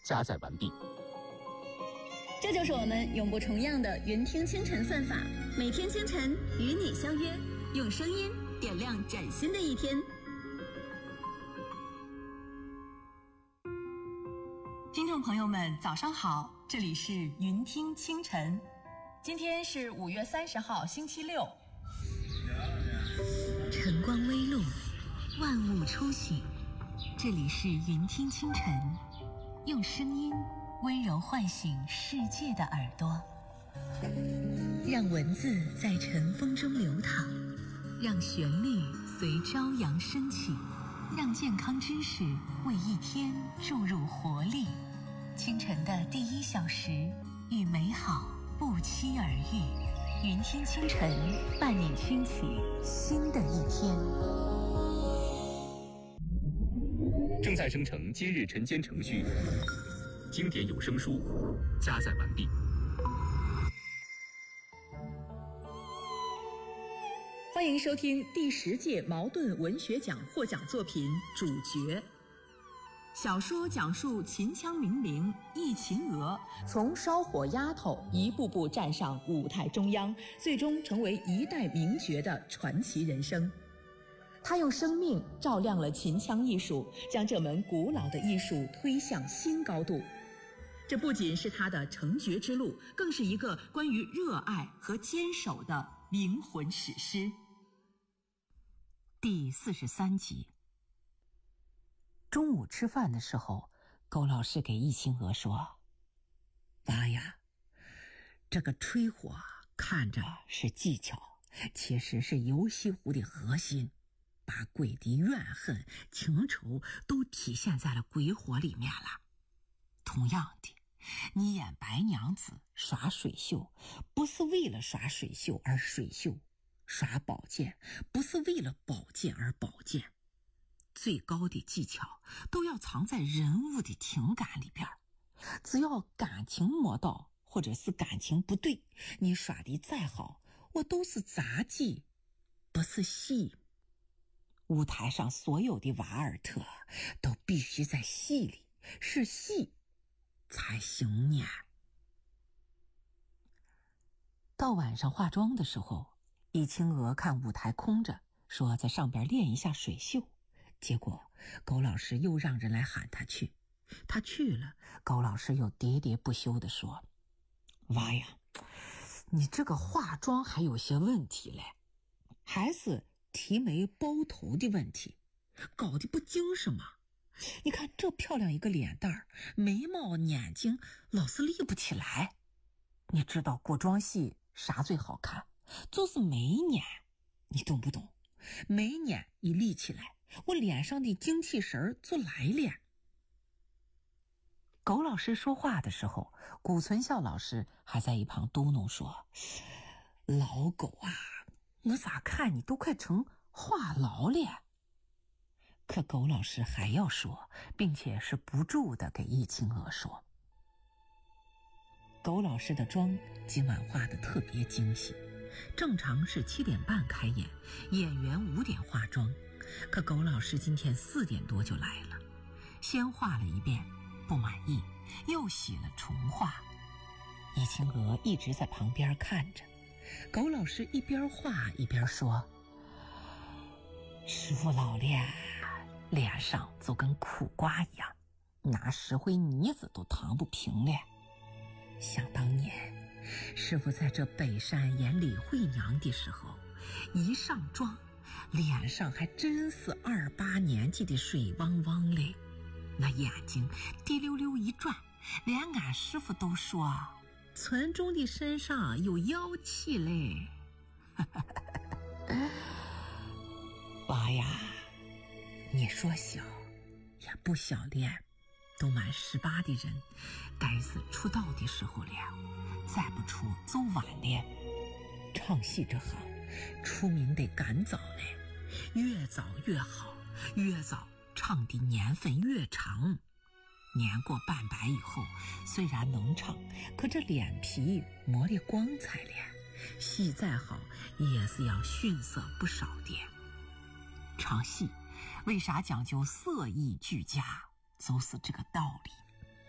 加载完毕。 这就是我们永不重样的云听清晨算法，每天清晨与你相约，用声音点亮崭新的一天。听众朋友们早上好，这里是云听清晨，今天是5月30号星期六。晨光微露，万物初醒，这里是云听清晨，用声音温柔唤醒世界的耳朵，让文字在晨风中流淌，让旋律随朝阳升起，让健康知识为一天注入活力。清晨的第1小时，与美好不期而遇。云听清晨，伴你轻启新的一天。 正在生成今日晨间程序，经典有声书加载完毕。 欢迎收听第10届茅盾文学奖获奖作品《主角》。小说讲述秦腔名伶易秦娥从烧火丫头一步步站上舞台中央，最终成为一代名角的传奇人生。她用生命照亮了秦腔艺术，将这门古老的艺术推向新高度。这不仅是她的成角之路，更是一个关于热爱和坚守的灵魂史诗。 第43集。中午吃饭的时候，苟老师给易秦娥说：“ 娃呀，这个吹火看着是技巧，其实是游戏壶的核心，把鬼的怨恨、情仇都体现在了鬼火里面了。同样的，你演白娘子耍水袖，不是为了耍水袖而水袖，耍宝剑不是为了宝剑而宝剑。最高的技巧都要藏在人物的情感里边，只要感情没到，或者是感情不对，你耍的再好，我都是杂技，不是戏。舞台上所有的瓦尔特都必须在戏里，是戏才行呢。” 到晚上化妆的时候，易秦娥看舞台空着，说在上边练一下水袖。 结果苟老师又让人来喊他去，他去了，苟老师又喋喋不休地说：“娃呀，你这个化妆还有些问题嘞，还是提眉包头的问题，搞得不精神嘛。你看这漂亮一个脸蛋儿，眉毛眼睛老是立不起来。你知道古装戏啥最好看？就是眉眼，你懂不懂？眉眼一立起来，我脸上的精气神就来了。” 苟老师说话的时候，谷存孝老师还在一旁嘟哝说：“ 老狗啊，我咋看你都快成话痨了。”可苟老师还要说，并且是不住的给易秦娥说。苟老师的妆今晚化得特别精细，正常是7点半开演，演员5点化妆，可苟老师今天4点多就来了，先画了一遍，不满意，又洗了重画。易秦娥一直在旁边看着，苟老师一边画一边说：“师傅老了，脸上就跟苦瓜一样，拿石灰泥子都淌不平了。想当年师傅在这北山演李慧娘的时候，一上妆，脸上还真是28年纪的水汪汪嘞，那眼睛滴溜溜一转，连俺师傅都说村中的身上有妖气嘞。”娃呀，你说小也不小了，都满18的人，该是出道的时候了，再不出就晚了。唱戏这行出名得赶早嘞，越早越好，越早唱的年份越长。年过半百以后，虽然能唱，可这脸皮磨得光彩了，戏再好也是要逊色不少的。唱戏为啥讲究色艺俱佳，就是这个道理。